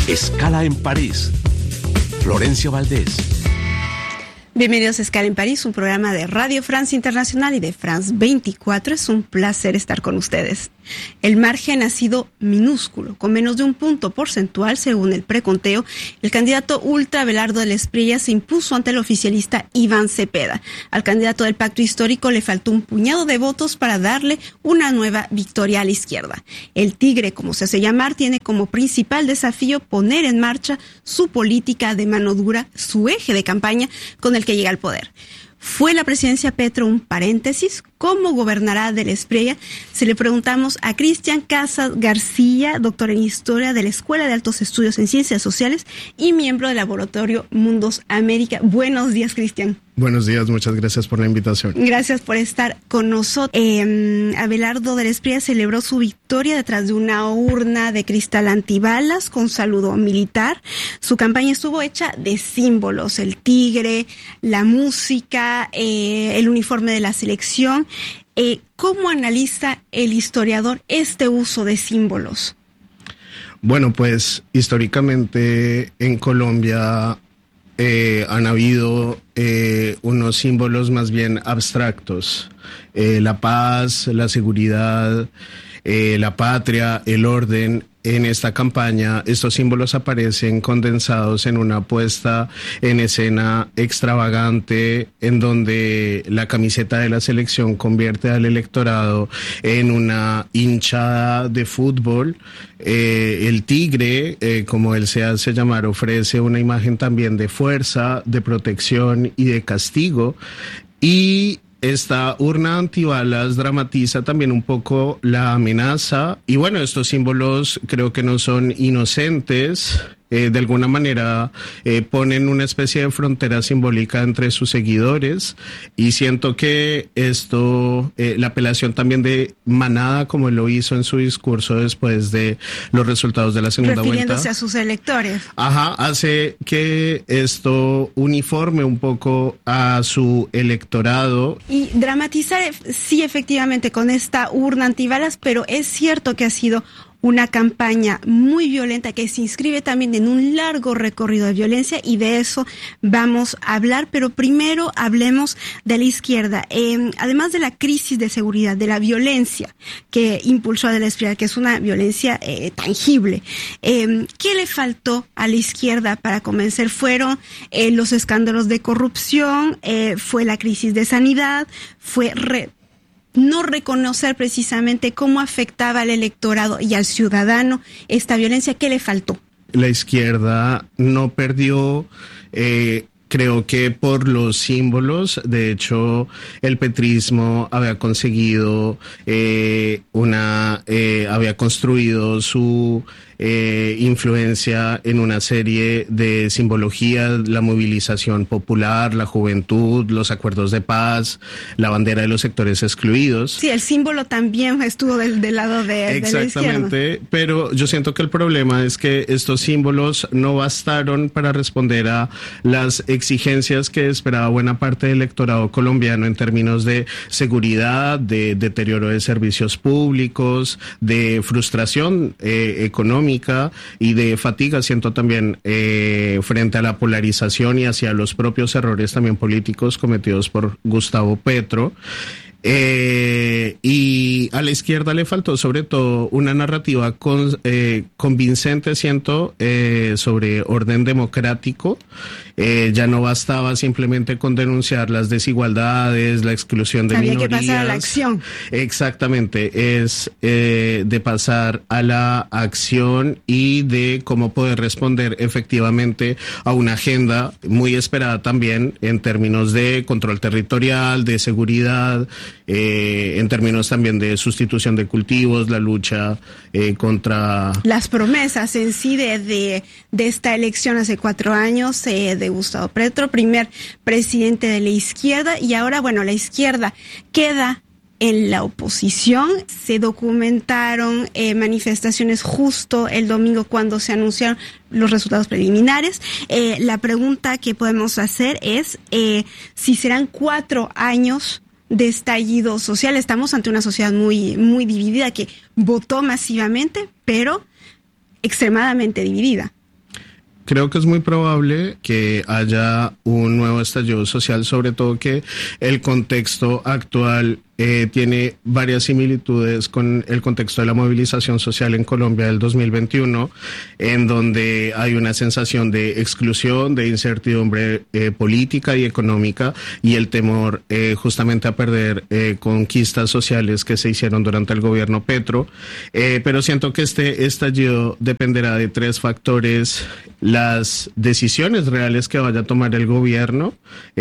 Escala en París. Florencia Valdés. Bienvenidos a Escala en París, un programa de Radio France Internacional y de France 24. Es un placer estar con ustedes. El margen ha sido minúsculo, con menos de un punto porcentual según el preconteo. El candidato ultra Abelardo del Espriella se impuso ante el oficialista Iván Cepeda. Al candidato del pacto histórico le faltó un puñado de votos para darle una nueva victoria a la izquierda. El Tigre, como se hace llamar, tiene como principal desafío poner en marcha su política de mano dura, su eje de campaña con el que llega al poder. ¿Fue la presidencia Petro un paréntesis? ¿Cómo gobernará del Espriella? Se le preguntamos a Cristian Casas García, doctor en Historia de la Escuela de Altos Estudios en Ciencias Sociales y miembro del Laboratorio Mundos América. Buenos días, Cristian. Buenos días, muchas gracias por la invitación. Gracias por estar con nosotros. Abelardo del Espriella celebró su victoria detrás de una urna de cristal antibalas con saludo militar. Su campaña estuvo hecha de símbolos, el tigre, la música, el uniforme de la selección. ¿Cómo analiza el historiador este uso de símbolos? Bueno, pues históricamente en Colombia han habido unos símbolos más bien abstractos. La paz, la seguridad, la patria, el orden. En esta campaña, estos símbolos aparecen condensados en una puesta en escena extravagante, en donde la camiseta de la selección convierte al electorado en una hinchada de fútbol. El tigre, como él se hace llamar, ofrece una imagen también de fuerza, de protección y de castigo. Y esta urna antibalas dramatiza también un poco la amenaza. Y bueno, estos símbolos creo que no son inocentes. De alguna manera ponen una especie de frontera simbólica entre sus seguidores, y siento que esto, la apelación también de Manada, como lo hizo en su discurso después de los resultados de la segunda vuelta, refiriéndose a sus electores, hace que esto uniforme un poco a su electorado. Y dramatizar, sí, efectivamente, con esta urna antibalas, pero es cierto que ha sido una campaña muy violenta que se inscribe también en un largo recorrido de violencia, y de eso vamos a hablar. Pero primero hablemos de la izquierda. Además de la crisis de seguridad, de la violencia que impulsó a del Espriella, que es una violencia tangible, ¿qué le faltó a la izquierda para convencer? ¿Fueron los escándalos de corrupción? ¿Fue la crisis de sanidad? ¿Fue no reconocer precisamente cómo afectaba al electorado y al ciudadano esta violencia? ¿Qué le faltó? La izquierda no perdió, creo que por los símbolos. De hecho, el petrismo había conseguido había construido su influencia en una serie de simbologías: la movilización popular, la juventud, los acuerdos de paz, la bandera de los sectores excluidos. Sí, el símbolo también estuvo del lado de la izquierda. Exactamente, pero yo siento que el problema es que estos símbolos no bastaron para responder a las exigencias que esperaba buena parte del electorado colombiano en términos de seguridad, de deterioro de servicios públicos, de frustración económica y de fatiga, siento también, frente a la polarización y hacia los propios errores también políticos cometidos por Gustavo Petro. Y a la izquierda le faltó sobre todo una narrativa convincente, siento, sobre orden democrático. Ya no bastaba simplemente con denunciar las desigualdades, la exclusión de minorías. Había que pasar a la acción. Exactamente, es de pasar a la acción y de cómo poder responder efectivamente a una agenda muy esperada también en términos de control territorial, de seguridad, en términos también de sustitución de cultivos, la lucha contra las promesas en sí de esta elección hace 4 años, de Gustavo Petro, primer presidente de la izquierda. Y ahora, bueno, la izquierda queda en la oposición. Se documentaron manifestaciones justo el domingo cuando se anunciaron los resultados preliminares. La pregunta que podemos hacer es si serán 4 años de estallido social. Estamos ante una sociedad muy, muy dividida, que votó masivamente, pero extremadamente dividida. Creo que es muy probable que haya un nuevo estallido social, sobre todo que el contexto actual tiene varias similitudes con el contexto de la movilización social en Colombia del 2021, en donde hay una sensación de exclusión, de incertidumbre política y económica, y el temor justamente a perder conquistas sociales que se hicieron durante el gobierno Petro. Pero siento que este estallido dependerá de tres factores: las decisiones reales que vaya a tomar el gobierno,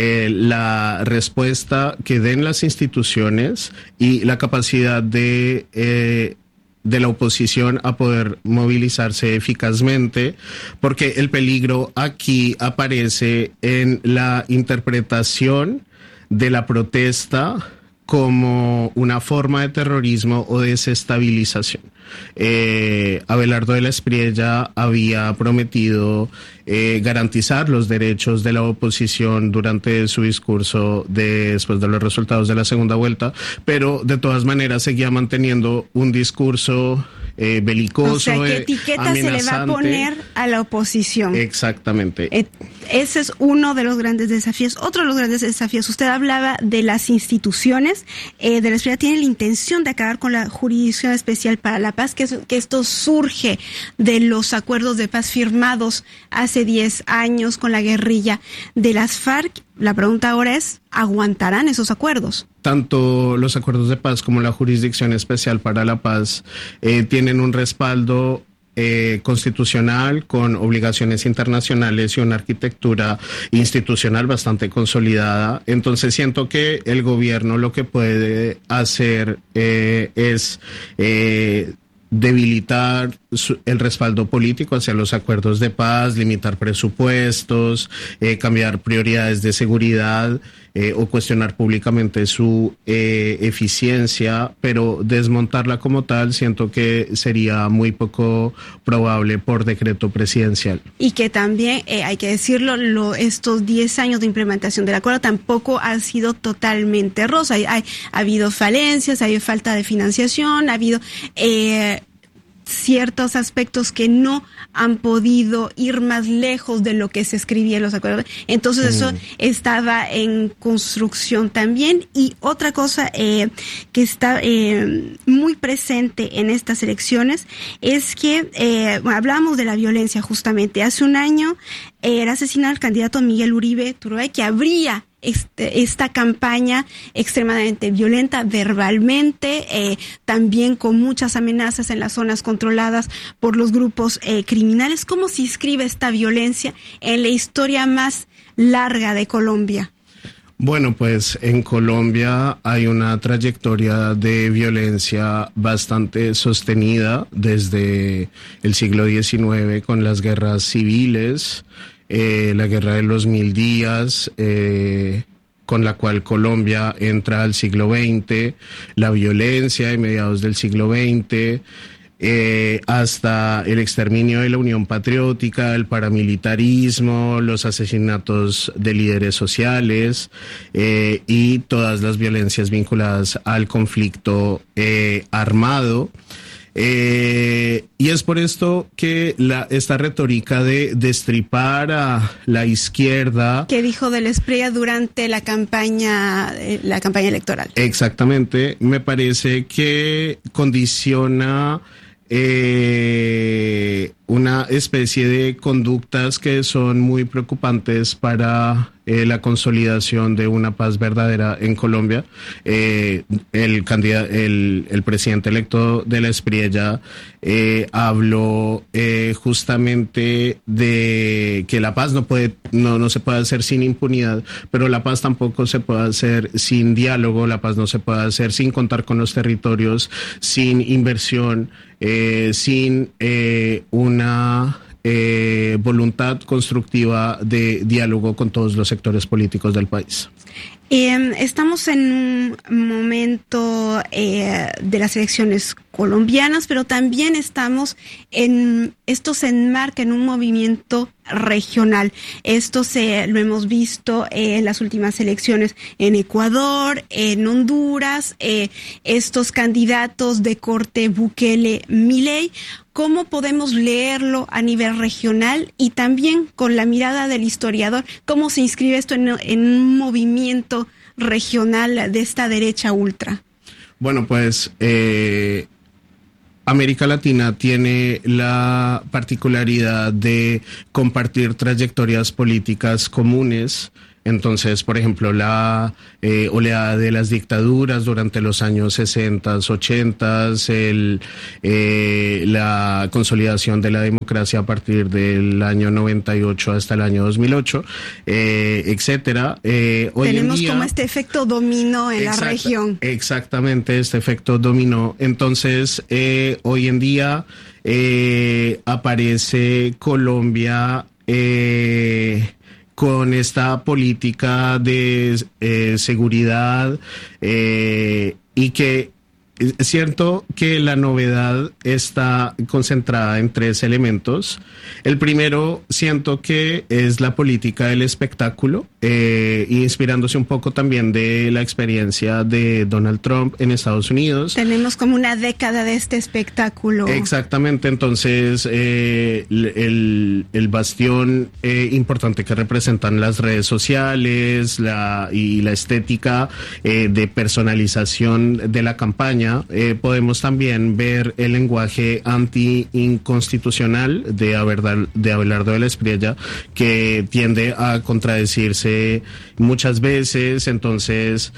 la respuesta que den las instituciones y la capacidad de la oposición a poder movilizarse eficazmente, porque el peligro aquí aparece en la interpretación de la protesta como una forma de terrorismo o desestabilización. Abelardo de la Espriella había prometido garantizar los derechos de la oposición durante su discurso después de los resultados de la segunda vuelta, pero de todas maneras seguía manteniendo un discurso belicoso, o sea, ¿qué etiqueta se le va a poner a la oposición? Exactamente. Ese es uno de los grandes desafíos. Otro de los grandes desafíos, usted hablaba de las instituciones. De la Espriella tiene la intención de acabar con la Jurisdicción Especial para la Paz, que esto surge de los acuerdos de paz firmados hace 10 años con la guerrilla de las FARC. La pregunta ahora es, ¿aguantarán esos acuerdos? Tanto los acuerdos de paz como la Jurisdicción Especial para la Paz tienen un respaldo constitucional con obligaciones internacionales y una arquitectura institucional bastante consolidada. Entonces siento que el gobierno lo que puede hacer es debilitar el respaldo político hacia los acuerdos de paz, limitar presupuestos, cambiar prioridades de seguridad o cuestionar públicamente su eficiencia, pero desmontarla como tal siento que sería muy poco probable por decreto presidencial. Y que también, hay que decirlo, estos 10 años de implementación del acuerdo tampoco han sido totalmente rosa. Ha habido falencias, ha habido falta de financiación, ha habido ciertos aspectos que no han podido ir más lejos de lo que se escribía en los acuerdos. Entonces eso estaba en construcción también. Y otra cosa que está muy presente en estas elecciones es que, hablábamos de la violencia justamente. Hace un año era asesinado el candidato Miguel Uribe Turbay, que abría esta campaña extremadamente violenta verbalmente, también con muchas amenazas en las zonas controladas por los grupos criminales. ¿Cómo se inscribe esta violencia en la historia más larga de Colombia? Bueno, pues en Colombia hay una trayectoria de violencia bastante sostenida desde el siglo XIX con las guerras civiles, la guerra de los 1000 días, con la cual Colombia entra al siglo XX, la violencia de mediados del siglo XX, hasta el exterminio de la Unión Patriótica, el paramilitarismo, los asesinatos de líderes sociales y todas las violencias vinculadas al conflicto armado. Y es por esto que esta retórica de destripar a la izquierda, que dijo de la Espriella durante la campaña electoral. Exactamente, me parece que condiciona una especie de conductas que son muy preocupantes para la consolidación de una paz verdadera en Colombia. El presidente electo de la Espriella habló justamente de que la paz no se puede hacer sin impunidad, pero la paz tampoco se puede hacer sin diálogo, la paz no se puede hacer sin contar con los territorios, sin inversión, sin una voluntad constructiva de diálogo con todos los sectores políticos del país. Estamos en un momento de las elecciones colombianas, pero también esto se enmarca en un movimiento regional. Esto lo hemos visto en las últimas elecciones en Ecuador, en Honduras, estos candidatos de corte Bukele-Milei. ¿cómo podemos leerlo a nivel regional y también con la mirada del historiador? ¿Cómo se inscribe esto en un movimiento regional de esta derecha ultra? Bueno, pues América Latina tiene la particularidad de compartir trayectorias políticas comunes. Entonces, por ejemplo, la oleada de las dictaduras durante los años 60, 80, la consolidación de la democracia a partir del año 98 hasta el año 2008, etcétera. Hoy tenemos en día, como este efecto dominó en la región. Exactamente, este efecto dominó. Entonces, hoy en día aparece Colombia con esta política de seguridad y que es cierto que la novedad está concentrada en 3 elementos. El primero, siento que es la política del espectáculo, inspirándose un poco también de la experiencia de Donald Trump en Estados Unidos. Tenemos como una década de este espectáculo. Exactamente, entonces el bastión importante que representan las redes sociales y la estética de personalización de la campaña. Podemos también ver el lenguaje anti-inconstitucional de Abelardo de la Espriella, que tiende a contradecirse muchas veces. Entonces,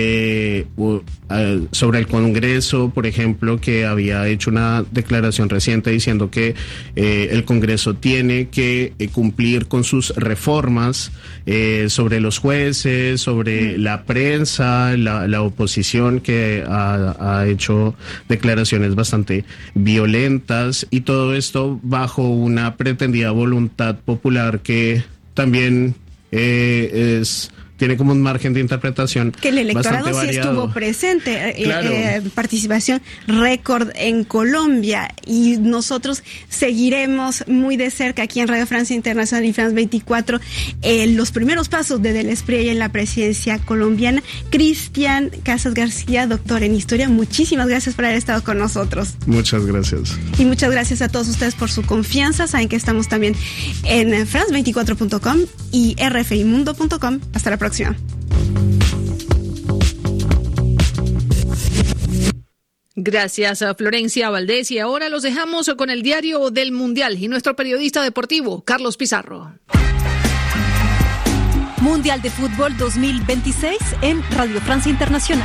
sobre el Congreso, por ejemplo, que había hecho una declaración reciente diciendo que el Congreso tiene que cumplir con sus reformas sobre los jueces, sobre la prensa, la oposición que ha hecho declaraciones bastante violentas, y todo esto bajo una pretendida voluntad popular que también tiene como un margen de interpretación que el electorado sí estuvo presente, claro. Participación récord en Colombia, y nosotros seguiremos muy de cerca aquí en Radio Francia Internacional y France 24 los primeros pasos de la Espriella en la presidencia colombiana. Cristian Casas García, doctor en historia, muchísimas gracias por haber estado con nosotros. Muchas gracias. Y muchas gracias a todos ustedes por su confianza. Saben que estamos también en france24.com y rfimundo.com. Hasta la próxima. Gracias a Florencia Valdés, y ahora los dejamos con el diario del Mundial y nuestro periodista deportivo, Carlos Pizarro. Mundial de Fútbol 2026 en Radio Francia Internacional.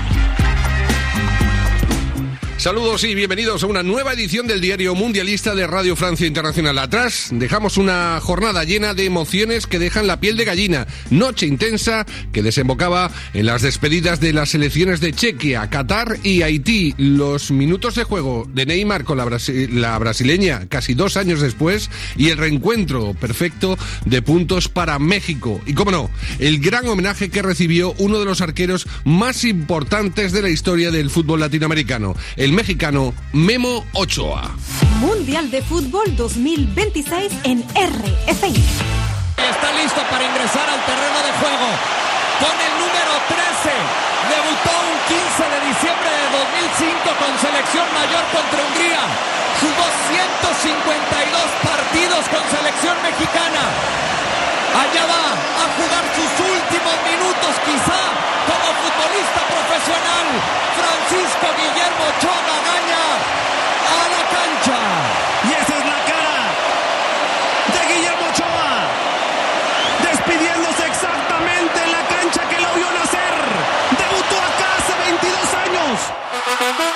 Saludos y bienvenidos a una nueva edición del Diario Mundialista de Radio Francia Internacional. Atrás dejamos una jornada llena de emociones que dejan la piel de gallina. Noche intensa que desembocaba en las despedidas de las selecciones de Chequia, Qatar y Haití. Los minutos de juego de Neymar con la brasileña casi 2 años después, y el reencuentro perfecto de puntos para México. Y cómo no, el gran homenaje que recibió uno de los arqueros más importantes de la historia del fútbol latinoamericano, el mexicano Memo Ochoa. Mundial de Fútbol 2026 en RFI. Está listo para ingresar al terreno de juego con el número 13. Debutó un 15 de diciembre de 2005 con selección mayor contra Hungría. Jugó 152 partidos con selección mexicana. Allá va a jugar sus últimos minutos, quizá como futbolista profesional. Francisco Guillermo Ochoa Magaña a la cancha. Y esa es la cara de Guillermo Ochoa, despidiéndose exactamente en la cancha que lo vio nacer. Debutó acá hace 22 años.